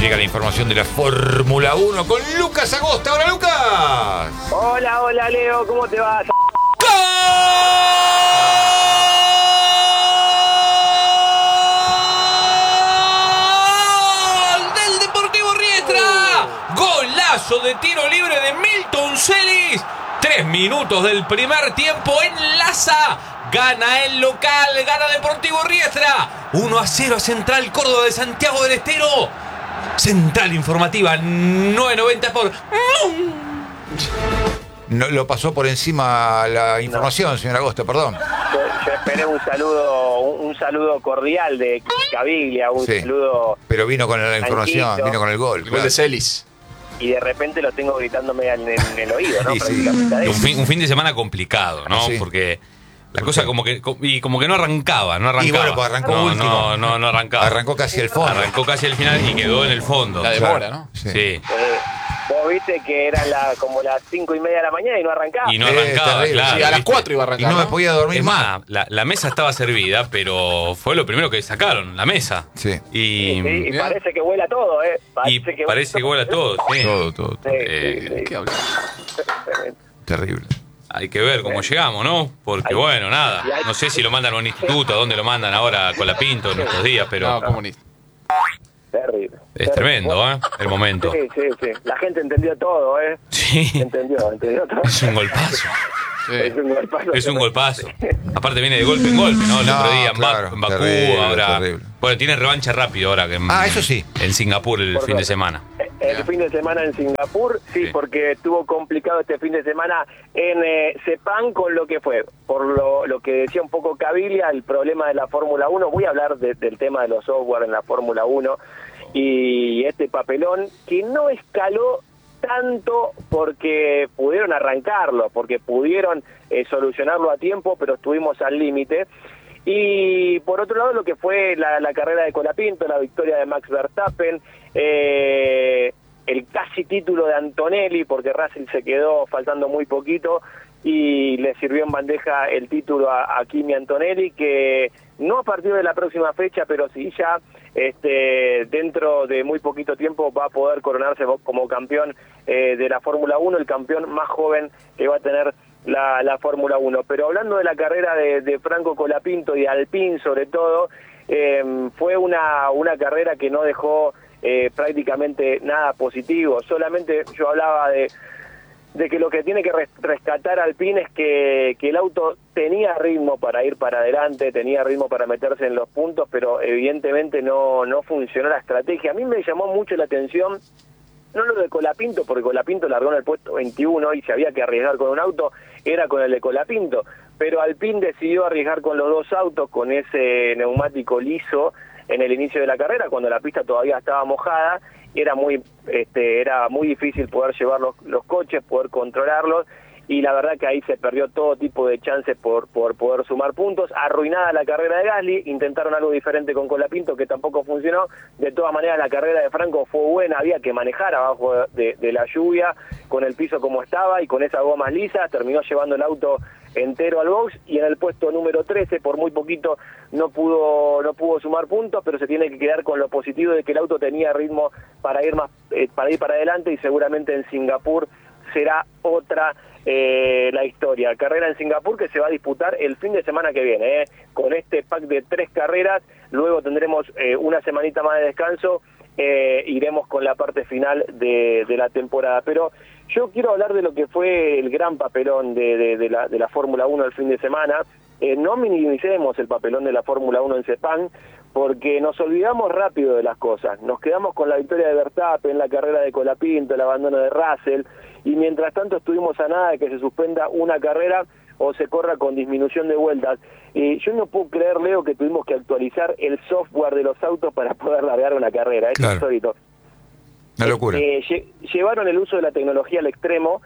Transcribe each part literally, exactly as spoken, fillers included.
Llega la información de la Fórmula uno con Lucas Agosta. ¡Hola, Lucas! Hola, hola, Leo, ¿cómo te vas? ¡Gol del Deportivo Riestra! Golazo de tiro libre de Milton Celis. Tres minutos del primer tiempo en Laza. Gana el local, gana Deportivo Riestra. uno a cero a Central Córdoba de Santiago del Estero. Central Informativa nueve noventa por... No, lo pasó por encima la información, no. Señor Agosta, perdón. Yo, yo esperé un saludo, un, un saludo cordial de Caviglia, un sí, saludo... pero vino con la información, tranquilo. Vino con el gol. El claro. gol de Celis. Y de repente lo tengo gritándome en, en el oído, ¿no? Sí, sí. Un, fin, un fin de semana complicado, ¿no? Sí. Porque la cosa como que y como que no arrancaba, no arrancaba. Y bueno, pues arrancó no, último. No, no, no arrancaba. Arrancó casi al fondo. Arrancó casi al final y quedó en el fondo. La demora, ¿no? Sí. Sí. Eh, vos viste que eran la, como las cinco y media de la mañana y no arrancaba. Y no Eh, arrancaba, terrible. claro. Sí, a las ¿viste? cuatro iba a arrancar. Y no me ¿no? podía dormir Es más. más, la, la mesa estaba servida, pero fue lo primero que sacaron, la mesa. Sí. Y, Sí, y Mirá. parece que vuela todo, ¿eh? Parece y que parece que vuela todo, sí. Todo, todo, todo. Sí, Eh, sí, sí. ¿Qué hablar? Terrible. Hay que ver cómo llegamos, ¿no? Porque bueno, nada. No sé si lo mandan a un instituto, a dónde lo mandan ahora con la Pinto en estos días, pero No, comunista. Terrible. es tremendo, ¿eh? El momento. Sí, sí, sí. La gente entendió todo, ¿eh? Sí, Entendió, entendió todo. es un golpazo. Sí. Es un golpazo. Es un golpazo. Aparte viene de golpe en golpe, ¿no? El No, otro día en, claro, Ba- en Bakú, terrible, ahora. terrible. Bueno, tiene revancha rápido ahora que en, Ah, eso sí. en Singapur el Por fin de suerte. semana. El Ya. fin de semana en Singapur, sí, Sí. porque estuvo complicado este fin de semana en eh, Sepang con lo que fue, por lo, lo que decía un poco Caviglia, el problema de la Fórmula uno. Voy a hablar de, del tema de los software en la Fórmula uno y este papelón que no escaló tanto porque pudieron arrancarlo, porque pudieron eh, solucionarlo a tiempo, pero estuvimos al límite. Y por otro lado, lo que fue la, la carrera de Colapinto, la victoria de Max Verstappen, eh, el casi título de Antonelli, porque Russell se quedó faltando muy poquito y le sirvió en bandeja el título a, a Kimi Antonelli, que no a partir de la próxima fecha, pero sí ya este, dentro de muy poquito tiempo va a poder coronarse como campeón eh, de la Fórmula uno, el campeón más joven que va a tener la, la Fórmula uno. Pero hablando de la carrera de, de Franco Colapinto y Alpine sobre todo, eh, fue una, una carrera que no dejó eh, prácticamente nada positivo. Solamente yo hablaba de, de que lo que tiene que res, rescatar Alpine es que, que el auto tenía ritmo para ir para adelante, tenía ritmo para meterse en los puntos, pero evidentemente no, no funcionó la estrategia. A mí me llamó mucho la atención no lo de Colapinto, porque Colapinto largó en el puesto veintiuno y si había que arriesgar con un auto, era con el de Colapinto. Pero Alpine decidió arriesgar con los dos autos, con ese neumático liso en el inicio de la carrera, cuando la pista todavía estaba mojada. Era muy este, era muy difícil poder llevar los, los coches, poder controlarlos, y la verdad que ahí se perdió todo tipo de chances por, por poder sumar puntos. Arruinada la carrera de Gasly, intentaron algo diferente con Colapinto que tampoco funcionó. De todas maneras la carrera de Franco fue buena, había que manejar abajo de, de la lluvia, con el piso como estaba y con esas gomas lisas, terminó llevando el auto entero al box, y en el puesto número trece por muy poquito no pudo no pudo sumar puntos, pero se tiene que quedar con lo positivo de que el auto tenía ritmo para ir más eh, para ir para adelante, y seguramente en Singapur será otra eh, la historia. Carrera en Singapur que se va a disputar el fin de semana que viene, eh, con este pack de tres carreras. Luego tendremos eh, una semanita más de descanso, eh, iremos con la parte final de, de la temporada. Pero yo quiero hablar de lo que fue el gran papelón de, de, de la, de la Fórmula uno el fin de semana. Eh, no minimicemos el papelón de la Fórmula uno en Sepang, porque nos olvidamos rápido de las cosas. Nos quedamos con la victoria de Verstappen, la carrera de Colapinto, el abandono de Russell, y mientras tanto estuvimos a nada de que se suspenda una carrera o se corra con disminución de vueltas. Y yo no puedo creer, Leo, que tuvimos que actualizar el software de los autos para poder largar una carrera. Es Claro. insólito. Una locura. Eh, lle llevaron el uso de la tecnología al extremo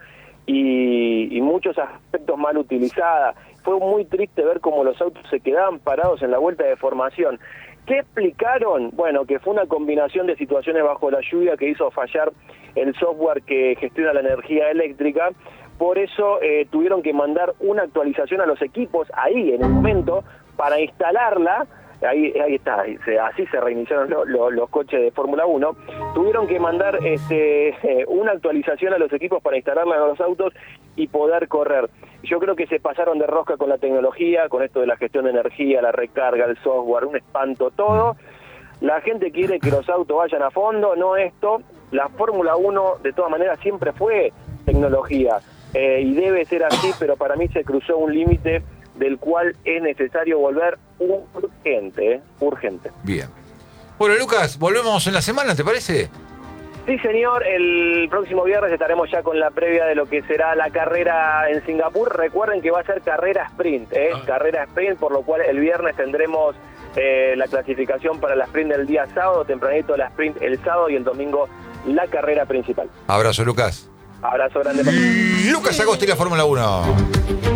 y, y muchos aspectos mal utilizada. Fue muy triste ver cómo los autos se quedaban parados en la vuelta de formación. ¿Qué explicaron? Bueno, que fue una combinación de situaciones bajo la lluvia que hizo fallar el software que gestiona la energía eléctrica. Por eso eh, tuvieron que mandar una actualización a los equipos ahí en el momento para instalarla ahí ahí está, así se reiniciaron los, los, los coches de Fórmula uno, tuvieron que mandar este, eh, una actualización a los equipos para instalarla en los autos y poder correr. Yo creo que se pasaron de rosca con la tecnología, con esto de la gestión de energía, la recarga, el software, un espanto todo. La gente quiere que los autos vayan a fondo, no esto. La Fórmula uno de todas maneras siempre fue tecnología eh, y debe ser así, pero para mí se cruzó un límite del cual es necesario volver urgente, ¿eh? urgente. Bien. Bueno, Lucas, volvemos en la semana, ¿te parece? Sí, señor, el próximo viernes estaremos ya con la previa de lo que será la carrera en Singapur. Recuerden que va a ser carrera sprint, ¿eh? Ah. carrera sprint, por lo cual el viernes tendremos eh, la clasificación para la sprint del día sábado, tempranito la sprint el sábado y el domingo la carrera principal. Abrazo, Lucas. Abrazo grande. Lucas Agosti, la Fórmula uno.